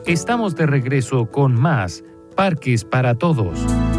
Estamos de regreso con más Parques para Todos.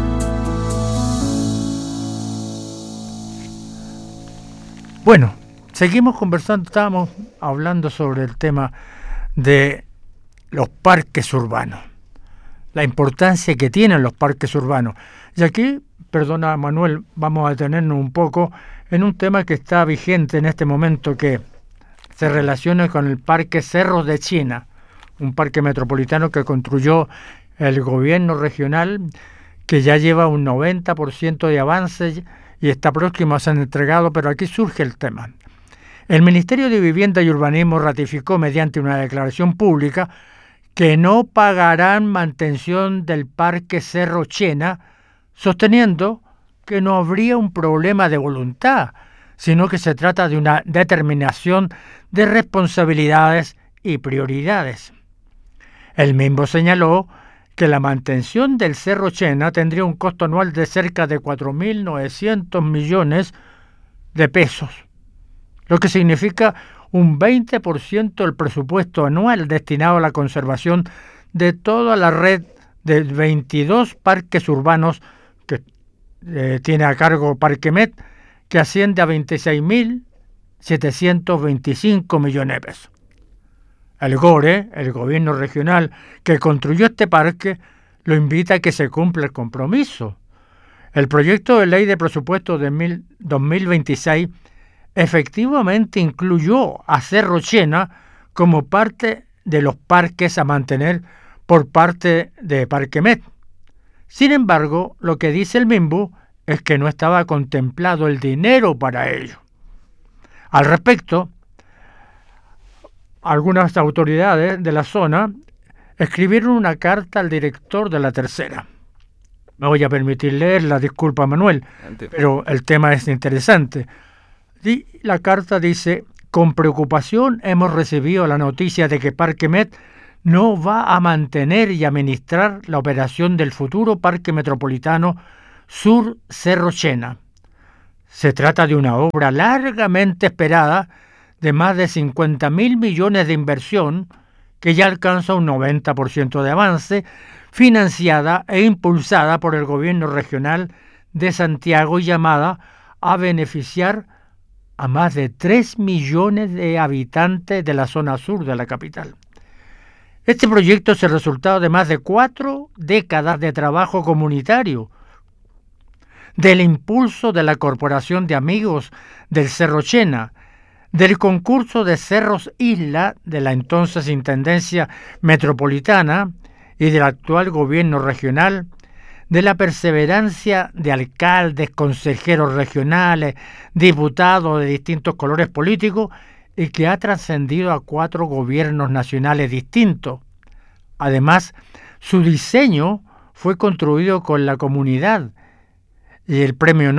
Bueno, seguimos conversando, estábamos hablando sobre el tema de los parques urbanos, la importancia que tienen los parques urbanos. Y aquí, perdona Manuel, vamos a detenernos un poco en un tema que está vigente en este momento, que se relaciona con el Parque Cerros de China, un parque metropolitano que construyó el gobierno regional, que ya lleva un 90% de avance y está próximo a ser entregado, pero aquí surge el tema. El Ministerio de Vivienda y Urbanismo ratificó mediante una declaración pública que no pagarán mantención del Parque Cerro Chena, sosteniendo que no habría un problema de voluntad, sino que se trata de una determinación de responsabilidades y prioridades. El mismo señaló que la mantención del Cerro Chena tendría un costo anual de cerca de 4.900 millones de pesos, lo que significa un 20% del presupuesto anual destinado a la conservación de toda la red de 22 parques urbanos que tiene a cargo Parquemet, que asciende a 26.725 millones de pesos. El GORE, el gobierno regional que construyó este parque, lo invita a que se cumpla el compromiso. El proyecto de ley de presupuesto de 2026 efectivamente incluyó a Cerro Chena como parte de los parques a mantener por parte de Parquemet. Sin embargo, lo que dice el MIMBU es que no estaba contemplado el dinero para ello. Al respecto, algunas autoridades de la zona escribieron una carta al director de la tercera. Me voy a permitir leerla, disculpa Manuel, pero el tema es interesante. Y la carta dice: con preocupación hemos recibido la noticia de que Parquemet no va a mantener y administrar la operación del futuro Parque Metropolitano Sur Cerro Chena. Se trata de una obra largamente esperada de más de 50.000 millones de inversión que ya alcanza un 90% de avance, financiada e impulsada por el gobierno regional de Santiago y llamada a beneficiar a más de 3 millones de habitantes de la zona sur de la capital. Este proyecto es el resultado de más de 4 décadas de trabajo comunitario, del impulso de la Corporación de Amigos del Cerro Chena, del concurso de Cerros Isla de la entonces Intendencia Metropolitana y del actual gobierno regional, de la perseverancia de alcaldes, consejeros regionales, diputados de distintos colores políticos y que ha trascendido a 4 gobiernos nacionales distintos. Además, su diseño fue construido con la comunidad y el Premio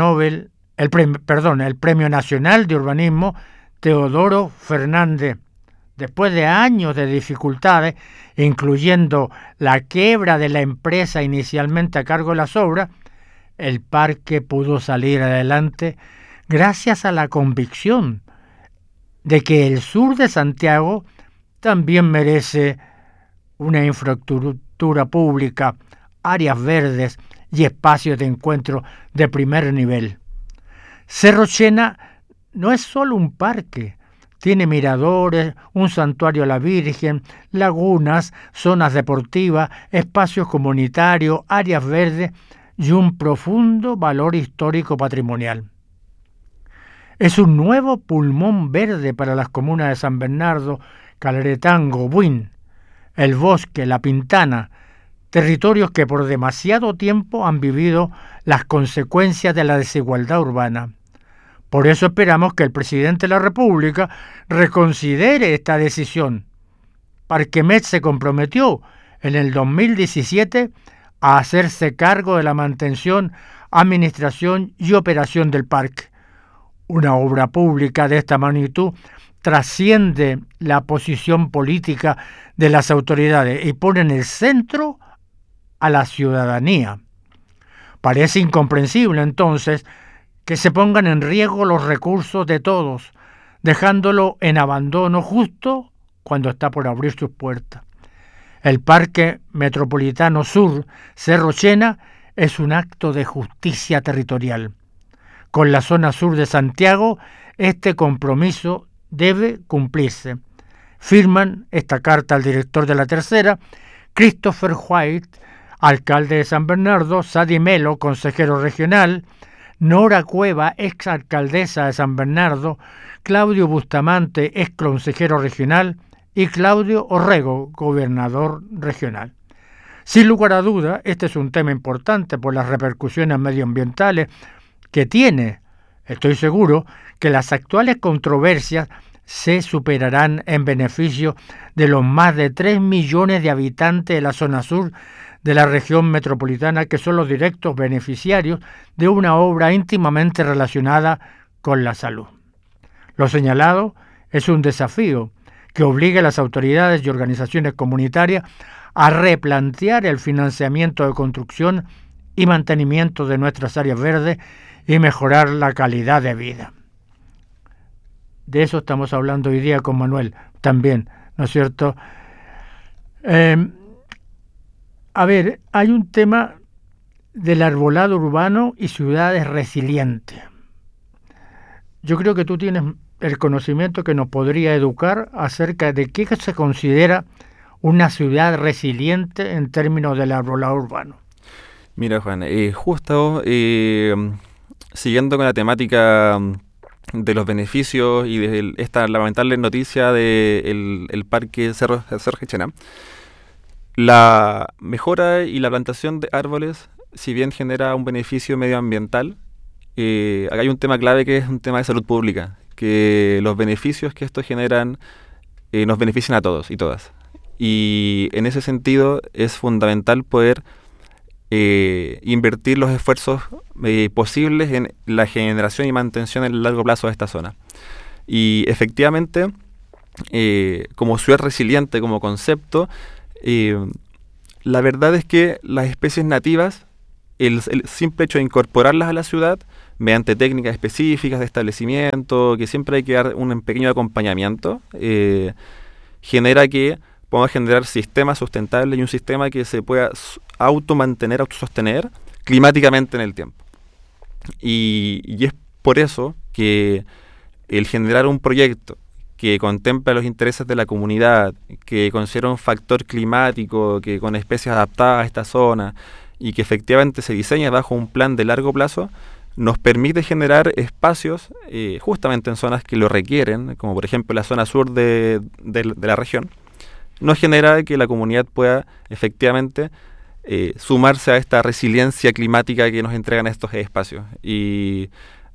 Nacional de Urbanismo Teodoro Fernández. Después de años de dificultades, incluyendo la quiebra de la empresa inicialmente a cargo de las obras, el parque pudo salir adelante gracias a la convicción de que el sur de Santiago también merece una infraestructura pública, áreas verdes y espacios de encuentro de primer nivel. Cerro Chena no es solo un parque, tiene miradores, un santuario a la Virgen, lagunas, zonas deportivas, espacios comunitarios, áreas verdes y un profundo valor histórico patrimonial. Es un nuevo pulmón verde para las comunas de San Bernardo, Caleratango, Buin, El Bosque, La Pintana, territorios que por demasiado tiempo han vivido las consecuencias de la desigualdad urbana. Por eso esperamos que el presidente de la República reconsidere esta decisión. Parquemet se comprometió en el 2017 a hacerse cargo de la mantención, administración y operación del parque. Una obra pública de esta magnitud trasciende la posición política de las autoridades y pone en el centro a la ciudadanía. Parece incomprensible entonces que se pongan en riesgo los recursos de todos, dejándolo en abandono justo cuando está por abrir sus puertas. El Parque Metropolitano Sur, Cerro Chena, es un acto de justicia territorial. Con la zona sur de Santiago, este compromiso debe cumplirse. Firman esta carta al director de la Tercera, Christopher White, alcalde de San Bernardo, Sadi Melo, consejero regional, Nora Cueva, ex alcaldesa de San Bernardo, Claudio Bustamante, ex consejero regional, y Claudio Orrego, gobernador regional. Sin lugar a duda, este es un tema importante por las repercusiones medioambientales que tiene. Estoy seguro que las actuales controversias se superarán en beneficio de los más de 3 millones de habitantes de la zona sur de la región metropolitana, que son los directos beneficiarios de una obra íntimamente relacionada con la salud. Lo señalado es un desafío que obliga a las autoridades y organizaciones comunitarias a replantear el financiamiento de construcción y mantenimiento de nuestras áreas verdes y mejorar la calidad de vida. De eso estamos hablando hoy día con Manuel también, ¿no es cierto? A ver, hay un tema del arbolado urbano y ciudades resilientes. Yo creo que tú tienes el conocimiento que nos podría educar acerca de qué se considera una ciudad resiliente en términos del arbolado urbano. Mira, Juan, justo siguiendo con la temática de los beneficios y de esta lamentable noticia del el Parque Cerro Chena, la mejora y la plantación de árboles, si bien genera un beneficio medioambiental, acá hay un tema clave que es un tema de salud pública, que los beneficios que estos generan nos benefician a todos y todas. Y en ese sentido es fundamental poder invertir los esfuerzos posibles en la generación y mantención en el largo plazo de esta zona. Y efectivamente, como ciudad resiliente, como concepto, la verdad es que las especies nativas, el simple hecho de incorporarlas a la ciudad, mediante técnicas específicas de establecimiento, que siempre hay que dar un pequeño acompañamiento, genera que podamos generar sistemas sustentables y un sistema que se pueda automantener, autosostener climáticamente en el tiempo. Y es por eso que el generar un proyecto que contempla los intereses de la comunidad, que considera un factor climático, que con especies adaptadas a esta zona y que efectivamente se diseña bajo un plan de largo plazo, nos permite generar espacios justamente en zonas que lo requieren, como por ejemplo la zona sur de la región, nos genera que la comunidad pueda efectivamente sumarse a esta resiliencia climática que nos entregan estos espacios. Y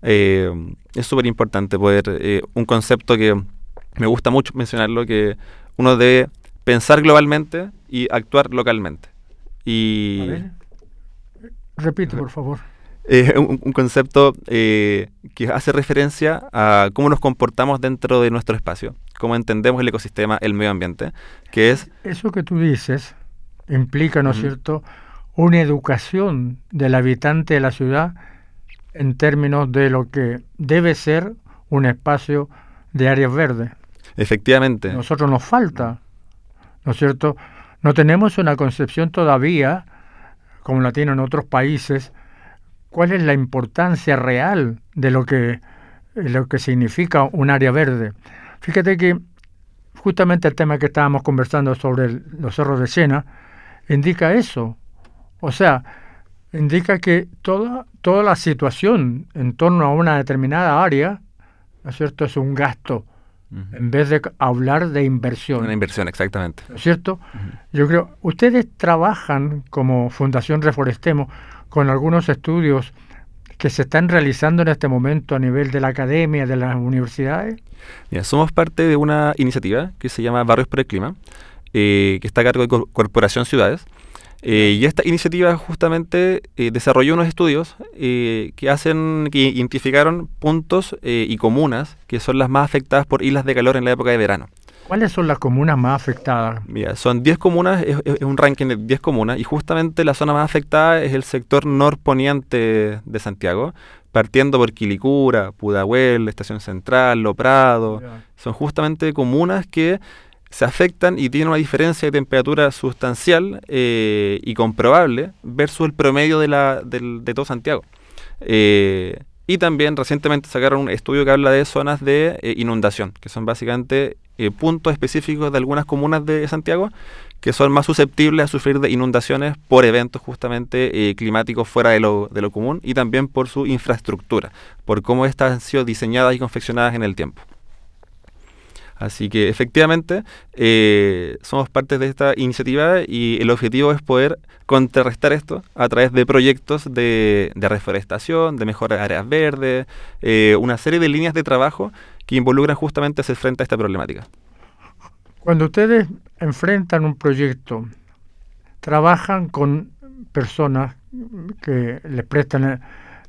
es súper importante poder, un concepto que me gusta mucho mencionarlo, que uno debe pensar globalmente y actuar localmente. Y a ver, repite, por favor. Un concepto que hace referencia a cómo nos comportamos dentro de nuestro espacio, cómo entendemos el ecosistema, el medio ambiente, que es... Eso que tú dices implica, ¿no es cierto?, una educación del habitante de la ciudad en términos de lo que debe ser un espacio de áreas verdes. Efectivamente. A nosotros nos falta, ¿no es cierto? No tenemos una concepción todavía, como la tienen otros países, cuál es la importancia real de lo que significa un área verde. Fíjate que justamente el tema que estábamos conversando sobre los cerros de Chena indica eso. O sea, indica que toda la situación en torno a una determinada área, ¿no es cierto?, es un gasto, en vez de hablar de inversión. Una inversión, exactamente. ¿No es cierto? Yo creo, ustedes trabajan como Fundación Reforestemos con algunos estudios que se están realizando en este momento a nivel de la academia, de las universidades. Mira, somos parte de una iniciativa que se llama Barrios por el Clima, que está a cargo de Corporación Ciudades. Y esta iniciativa justamente desarrolló unos estudios que identificaron puntos y comunas que son las más afectadas por islas de calor en la época de verano. ¿Cuáles son las comunas más afectadas? Mira, son 10 comunas, es un ranking de 10 comunas, y justamente la zona más afectada es el sector norponiente de Santiago, partiendo por Quilicura, Pudahuel, Estación Central, Lo Prado. Son justamente comunas que se afectan y tienen una diferencia de temperatura sustancial y comprobable versus el promedio de todo Santiago. Y también recientemente sacaron un estudio que habla de zonas de inundación, que son básicamente puntos específicos de algunas comunas de Santiago que son más susceptibles a sufrir de inundaciones por eventos justamente climáticos fuera de lo común, y también por su infraestructura, por cómo estas han sido diseñadas y confeccionadas en el tiempo. Así que efectivamente somos parte de esta iniciativa y el objetivo es poder contrarrestar esto a través de proyectos de reforestación, de mejora de áreas verdes, una serie de líneas de trabajo que involucran justamente hacer frente a esta problemática. Cuando ustedes enfrentan un proyecto, trabajan con personas que les prestan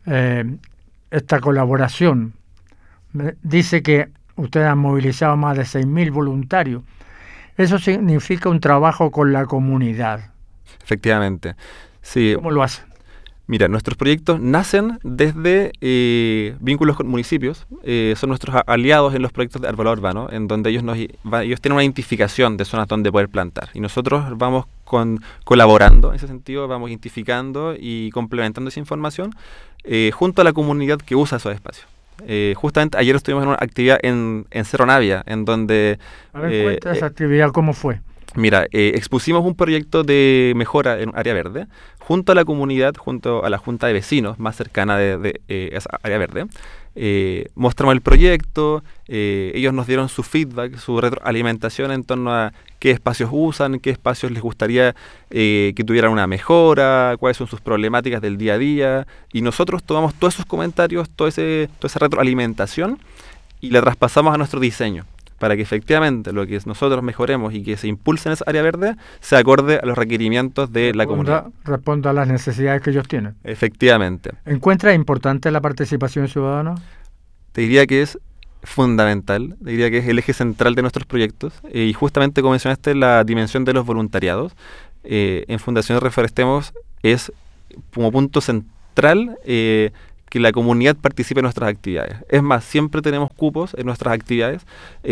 esta colaboración. Dice que ustedes han movilizado más de 6.000 voluntarios. Eso significa un trabajo con la comunidad. Efectivamente. Sí. ¿Cómo lo hacen? Mira, nuestros proyectos nacen desde vínculos con municipios. Son nuestros aliados en los proyectos de arbolado urbano, en donde ellos tienen una identificación de zonas donde poder plantar. Y nosotros vamos colaborando en ese sentido, vamos identificando y complementando esa información junto a la comunidad que usa esos espacios. Justamente ayer estuvimos en una actividad en Cerro Navia, en donde... A ver, cuenta esa actividad, ¿cómo fue? Mira, expusimos un proyecto de mejora en área verde junto a la comunidad, junto a la junta de vecinos más cercana de esa área verde. Mostramos el proyecto, ellos nos dieron su feedback, su retroalimentación en torno a qué espacios usan, qué espacios les gustaría que tuvieran una mejora, cuáles son sus problemáticas del día a día, y nosotros tomamos todos esos comentarios, toda esa retroalimentación y la traspasamos a nuestro diseño, para que efectivamente lo que nosotros mejoremos y que se impulse en esa área verde se acorde a los requerimientos de la comunidad. Responda a las necesidades que ellos tienen. Efectivamente. ¿Encuentra importante la participación ciudadana? Te diría que es fundamental, te diría que es el eje central de nuestros proyectos, y justamente como mencionaste, la dimensión de los voluntariados en Fundación Reforestemos es como punto central que la comunidad participe en nuestras actividades. Es más, siempre tenemos cupos en nuestras actividades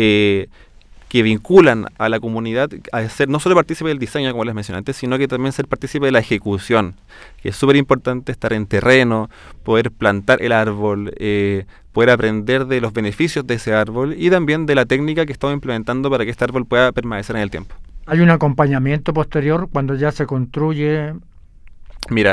que vinculan a la comunidad a ser no solo partícipe del diseño, como les mencioné antes, sino que también ser partícipe de la ejecución, que es súper importante estar en terreno, poder plantar el árbol, poder aprender de los beneficios de ese árbol y también de la técnica que estamos implementando para que este árbol pueda permanecer en el tiempo. ¿Hay un acompañamiento posterior cuando ya se construye? Mira,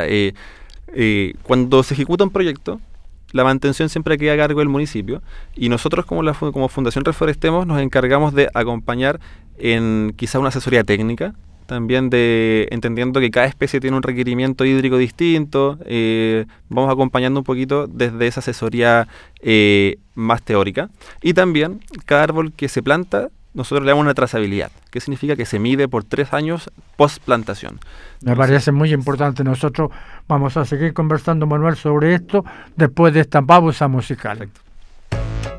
cuando se ejecuta un proyecto, la mantención siempre queda a cargo del municipio, y nosotros como Fundación Reforestemos nos encargamos de acompañar en quizá una asesoría técnica, también de entendiendo que cada especie tiene un requerimiento hídrico distinto, vamos acompañando un poquito desde esa asesoría más teórica, y también cada árbol que se planta nosotros le damos una trazabilidad, que significa que se mide por 3 años post plantación. Me parece muy importante. Nosotros vamos a seguir conversando, Manuel, sobre esto después de esta pausa musical. Perfecto.